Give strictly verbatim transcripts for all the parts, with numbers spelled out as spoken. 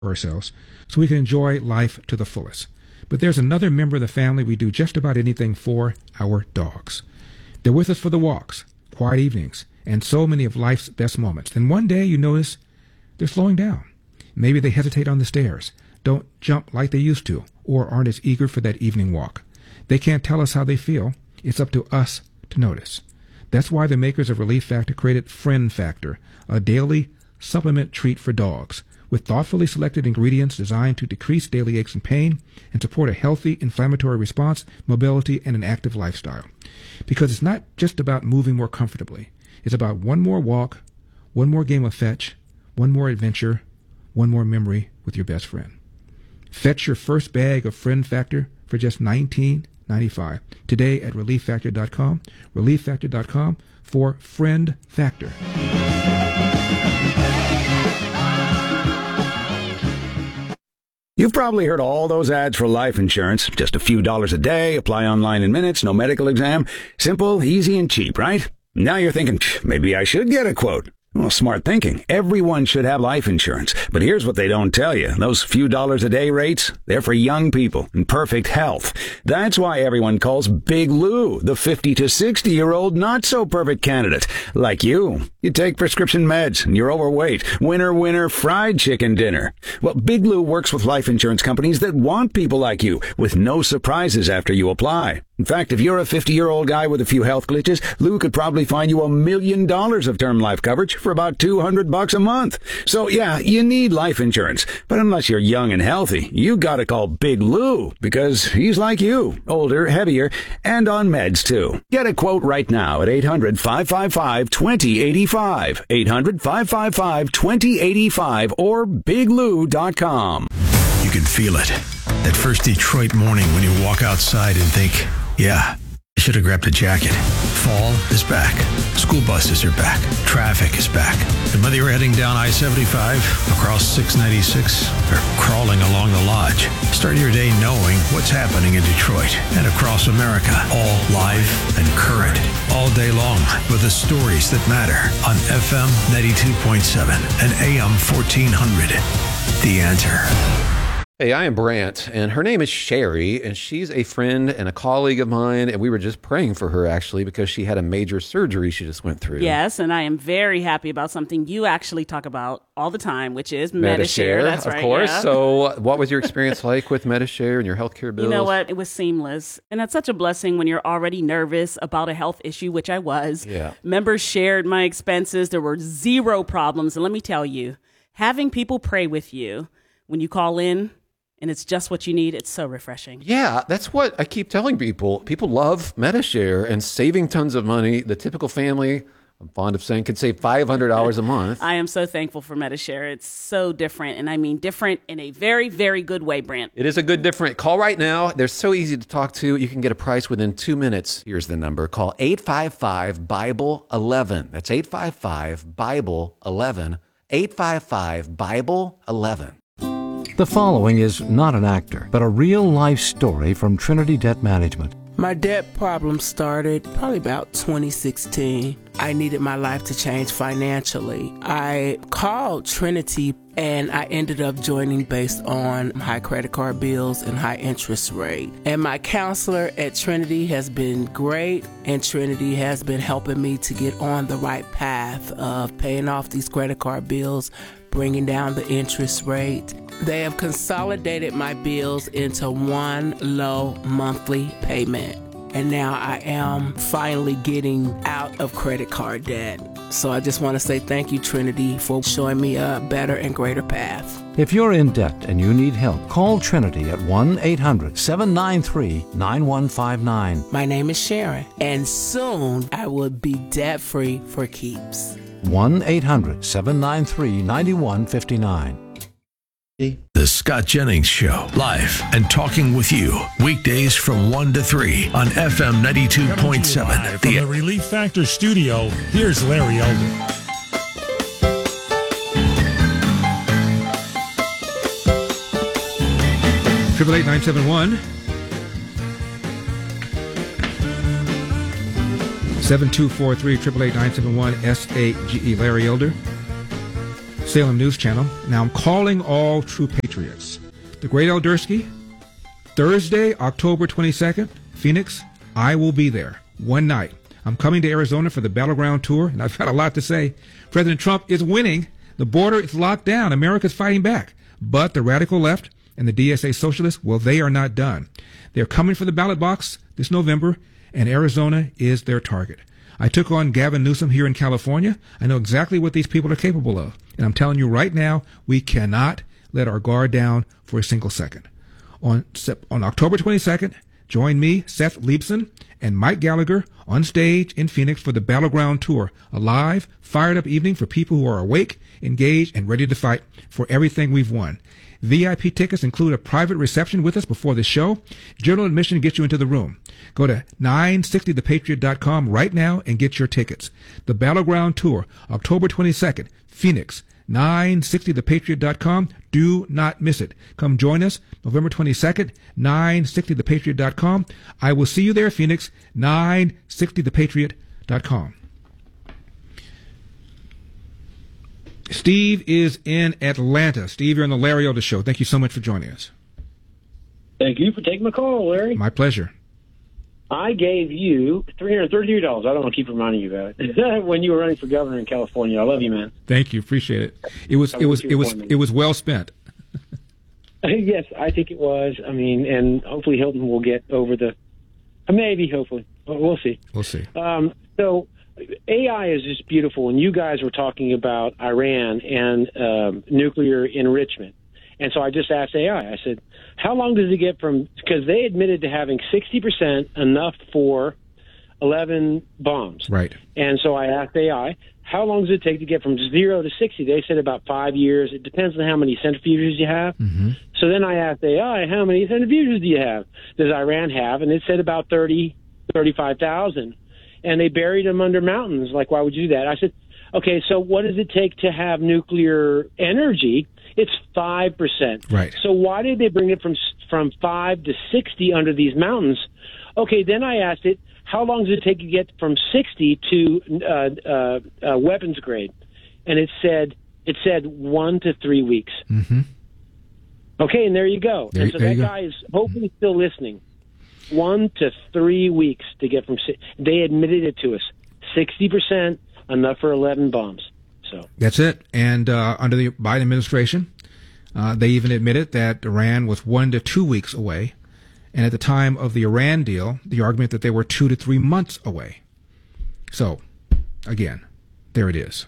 ourselves so we can enjoy life to the fullest. But there's another member of the family we do just about anything for, our dogs. They're with us for the walks, quiet evenings, and so many of life's best moments. Then one day you notice they're slowing down. Maybe they hesitate on the stairs, don't jump like they used to, or aren't as eager for that evening walk. They can't tell us how they feel. It's up to us to notice. That's why the makers of Relief Factor created Friend Factor, a daily supplement treat for dogs, with thoughtfully selected ingredients designed to decrease daily aches and pain and support a healthy inflammatory response, mobility, and an active lifestyle. Because it's not just about moving more comfortably. It's about one more walk, one more game of fetch, one more adventure, one more memory with your best friend. Fetch your first bag of Friend Factor for just nineteen ninety-five today at relief factor dot com, relief factor dot com for Friend Factor. You've probably heard all those ads for life insurance. Just a few dollars a day, apply online in minutes, no medical exam. Simple, easy, and cheap, right? Now you're thinking, maybe I should get a quote. Well, smart thinking. Everyone should have life insurance. But here's what they don't tell you. Those few dollars a day rates, they're for young people in perfect health. That's why everyone calls Big Lou the fifty to sixty-year-old not-so-perfect candidate. Like you. You take prescription meds and you're overweight. Winner, winner, fried chicken dinner. Well, Big Lou works with life insurance companies that want people like you, with no surprises after you apply. In fact, if you're a fifty-year-old guy with a few health glitches, Lou could probably find you a million dollars of term life coverage for about two hundred bucks a month. So yeah, you need life insurance. But unless you're young and healthy, you gotta call Big Lou, because he's like you, older, heavier, and on meds too. Get a quote right now at eight hundred, five five five, two zero eight five, eight hundred, five five five, two zero eight five, or big lou dot com. You can feel it. That first Detroit morning when you walk outside and think, yeah, I should have grabbed a jacket. Fall is back. School buses are back. Traffic is back. And whether you're heading down I seventy-five, across six ninety-six, or crawling along the Lodge, start your day knowing what's happening in Detroit and across America. All live and current, all day long, with the stories that matter on F M ninety-two point seven and A M fourteen hundred. The Answer. Hey, I am Brant, and her name is Sherry, and she's a friend and a colleague of mine, and we were just praying for her, actually, because she had a major surgery she just went through. Yes, and I am very happy about something you actually talk about all the time, which is Medi-Share. Medi-Share, That's of right, course. yeah. So what was your experience like with Medi-Share and your healthcare bills? You know what? It was seamless, and that's such a blessing when you're already nervous about a health issue, which I was. Yeah. Members shared my expenses. There were zero problems, and let me tell you, having people pray with you when you call in, and it's just what you need, it's so refreshing. Yeah, that's what I keep telling people. People love Medi-Share and saving tons of money. The typical family, I'm fond of saying, could save five hundred dollars a month. I am so thankful for Medi-Share. It's so different, and I mean different in a very, very good way, Brant. It is a good different. Call right now. They're so easy to talk to. You can get a price within two minutes. Here's the number. Call eight five five, Bible eleven. That's eight five five, Bible eleven. eight five five, Bible eleven. The following is not an actor, but a real-life story from Trinity Debt Management. My debt problem started probably about twenty sixteen. I needed my life to change financially. I called Trinity and I ended up joining based on high credit card bills and high interest rate. And my counselor at Trinity has been great, and Trinity has been helping me to get on the right path of paying off these credit card bills, bringing down the interest rate. They have consolidated my bills into one low monthly payment. And now I am finally getting out of credit card debt. So I just want to say thank you, Trinity, for showing me a better and greater path. If you're in debt and you need help, call Trinity at one eight hundred, seven nine three, nine one five nine. My name is Sharon, and soon I will be debt-free for keeps. one eight hundred, seven nine three, nine one five nine. The Scott Jennings Show, live and talking with you, weekdays from one to three on F M ninety-two point seven. From the Relief Factor studio, here's Larry Elder. Triple eight nine seven one seven two four three triple eight nine seven one S A G E Larry Elder. Salem News Channel. Now I'm calling all true patriots. The Great Eldersky, Thursday, October twenty-second, Phoenix. I will be there one night. I'm coming to Arizona for the Battleground Tour, and I've got a lot to say. President Trump is winning. The border is locked down. America's fighting back. But the radical left and the D S A socialists, well, they are not done. They're coming for the ballot box this November, and Arizona is their target. I took on Gavin Newsom here in California. I know exactly what these people are capable of. And I'm telling you right now, we cannot let our guard down for a single second. On, on October twenty-second, join me, Seth Leibson, and Mike Gallagher on stage in Phoenix for the Battleground Tour, a live, fired-up evening for people who are awake, engaged, and ready to fight for everything we've won. V I P tickets include a private reception with us before the show. General admission gets you into the room. Go to nine sixty the patriot dot com right now and get your tickets. The Battleground Tour, October twenty-second, Phoenix, nine sixty the patriot dot com. Do not miss it. Come join us November twenty-second, nine sixty the patriot dot com. I will see you there, Phoenix, nine sixty the patriot dot com. Steve is in Atlanta. Steve, you're on the Larry Elder Show. Thank you so much for joining us. Thank you for taking my call, Larry. My pleasure. I gave you three hundred thirty-three dollars. I don't want to keep reminding you about it. When you were running for governor in California. I love you, man. Thank you. Appreciate it. It was it was it was it was well spent. Yes, I think it was. I mean, and hopefully Hilton will get over the maybe, hopefully. We'll see. We'll see. Um, so A I is just beautiful, and you guys were talking about Iran and um, nuclear enrichment. And so I just asked A I, I said, how long does it get from, because they admitted to having sixty percent enough for eleven bombs. Right. And so I asked A I, how long does it take to get from zero to sixty? They said about five years. It depends on how many centrifuges you have. Mm-hmm. So then I asked A I, how many centrifuges do you have? Does Iran have? And it said about thirty, thirty-five thousand. And they buried them under mountains. Like, why would you do that? I said, okay, so what does it take to have nuclear energy? It's five percent. Right. So why did they bring it from from five to sixty under these mountains? Okay, then I asked it, how long does it take to get from sixty to uh, uh, uh, weapons grade? And it said it said one to three weeks. Mm-hmm. Okay, and there you go. There, and so there that you go. guy is hopefully still listening. One to three weeks to get from. They admitted it to us. Sixty percent, enough for eleven bombs. So that's it. And uh, under the Biden administration, uh, they even admitted that Iran was one to two weeks away. And at the time of the Iran deal, the argument that they were two to three months away. So, again, there it is.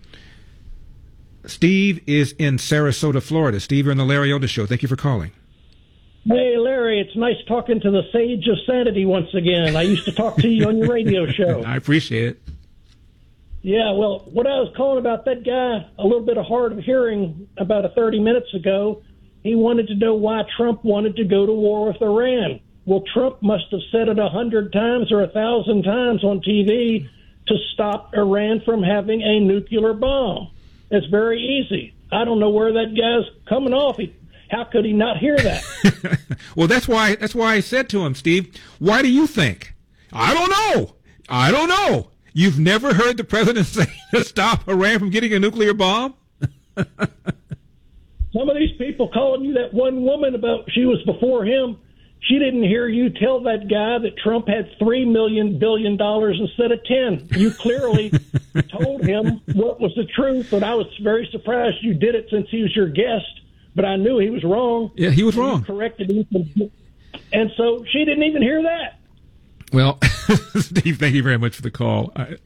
Steve is in Sarasota, Florida. Steve, you're on the Larry Elder Show. Thank you for calling. Hey, Larry, it's nice talking to the sage of sanity once again. I used to talk to you on your radio show. I appreciate it. Yeah, well, what I was calling about that guy, a little bit of hard of hearing about a thirty minutes ago, he wanted to know why Trump wanted to go to war with Iran. Well, Trump must have said it a hundred times or a thousand times on T V to stop Iran from having a nuclear bomb. It's very easy. I don't know where that guy's coming off. He, how could he not hear that? Well, that's why that's why I said to him, Steve, why do you think? I don't know. I don't know. You've never heard the president say to stop Iran from getting a nuclear bomb? Some of these people calling you that one woman about she was before him, she didn't hear you tell that guy that Trump had three million billion dollars instead of ten. You clearly told him what was the truth, and I was very surprised you did it since he was your guest, but I knew he was wrong. Yeah, he was You wrong. corrected him. And so she didn't even hear that. Well, Steve, thank you very much for the call. I,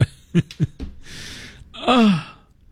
uh,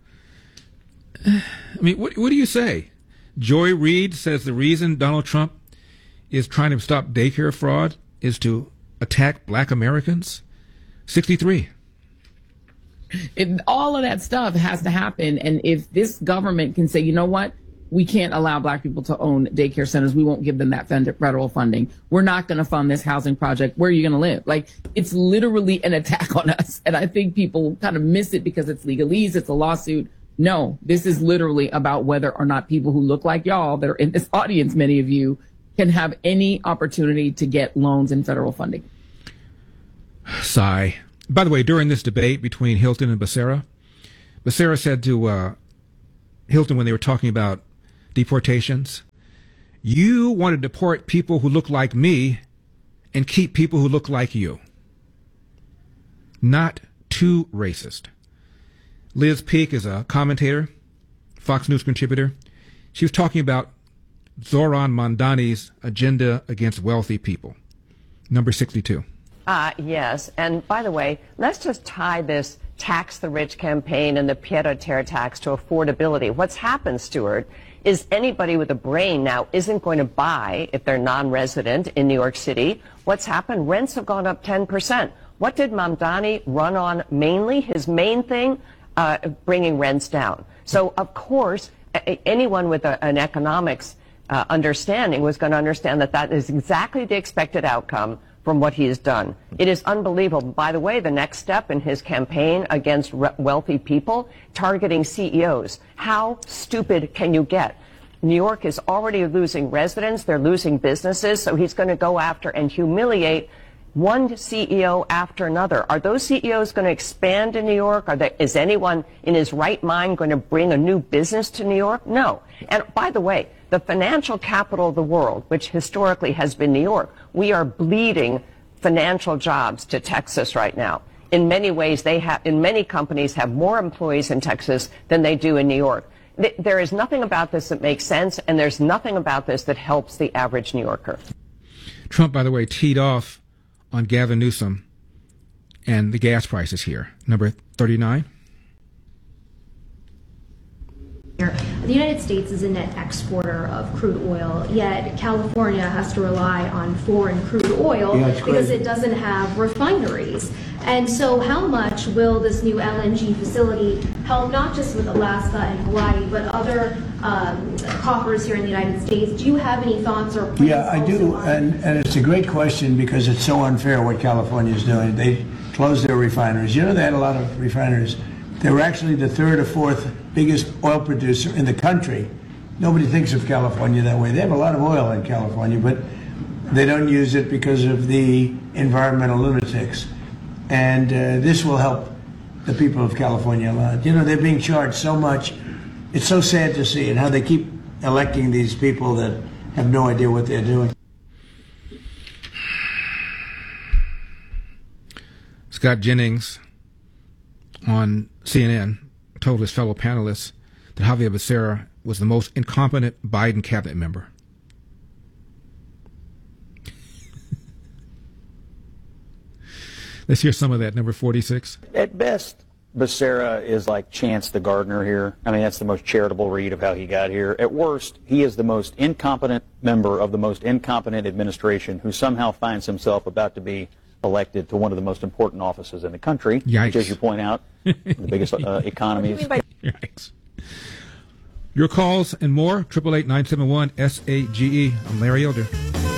I mean, what, what do you say? Joy Reid says the reason Donald Trump is trying to stop daycare fraud is to attack black Americans. sixty-three. It, all of that stuff has to happen. And if this government can say, you know what? We can't allow black people to own daycare centers. We won't give them that federal funding. We're not going to fund this housing project. Where are you going to live? Like, it's literally an attack on us. And I think people kind of miss it because it's legalese. It's a lawsuit. No, this is literally about whether or not people who look like y'all that are in this audience, many of you, can have any opportunity to get loans and federal funding. Sigh. By the way, during this debate between Hilton and Becerra, Becerra said to uh, Hilton when they were talking about deportations. You want to deport people who look like me and keep people who look like you. Not too racist. Liz Peek is a commentator, Fox News contributor. She was talking about Zohran Mamdani's agenda against wealthy people. Number sixty-two. Uh, yes. And by the way, let's just tie this tax the rich campaign and the pied-à-terre tax to affordability. What's happened, Stuart, is anybody with a brain now isn't going to buy if they're non-resident in New York City. What's happened? Rents have gone up ten percent. What did Mamdani run on mainly? His main thing, uh, bringing rents down. So, of course, a- anyone with a, an economics uh, understanding was going to understand that that is exactly the expected outcome from what he has done. It is unbelievable. By the way, the next step in his campaign against re- wealthy people, targeting C E Os. How stupid can you get? New York is already losing residents. They're losing businesses. So he's going to go after and humiliate one C E O after another. Are those C E Os going to expand in New York? Are there, is anyone in his right mind going to bring a new business to New York? No. And by the way, the financial capital of the world, which historically has been New York, we are bleeding financial jobs to Texas right now. In many ways, they have, in many companies have more employees in Texas than they do in New York. Th- there is nothing about this that makes sense, and there's nothing about this that helps the average New Yorker. Trump, by the way, teed off on Gavin Newsom and the gas prices here. Number thirty-nine. The United States is a net exporter of crude oil, yet California has to rely on foreign crude oil yeah, because it doesn't have refineries. And so how much will this new L N G facility help not just with Alaska and Hawaii, but other um, coffers here in the United States? Do you have any thoughts or plans? Yeah, I do, and, and it's a great question because it's so unfair what California is doing. They closed their refineries. You know, they had a lot of refineries. They were actually the third or fourth biggest oil producer in the country. Nobody thinks of California that way. They have a lot of oil in California, but they don't use it because of the environmental lunatics. And uh, this will help the people of California a lot. You know, they're being charged so much. It's so sad to see, and how they keep electing these people that have no idea what they're doing. Scott Jennings on C N N told his fellow panelists that Javier Becerra was the most incompetent Biden cabinet member. Let's hear some of that. Number forty-six. At best, Becerra is like Chance the gardener here. I mean, that's the most charitable read of how he got here. At worst, he is the most incompetent member of the most incompetent administration who somehow finds himself about to be elected to one of the most important offices in the country, Yikes. which, as you point out, the biggest uh, economies. Yikes. Your calls and more, eight eight eight, nine seven one, S A G E. I'm Larry Elder.